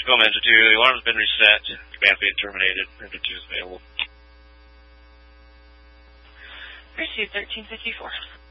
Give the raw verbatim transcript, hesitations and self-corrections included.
Film Engine two, the alarm has been reset. Command feed terminated. Engine two is available. Received thirteen fifty-four.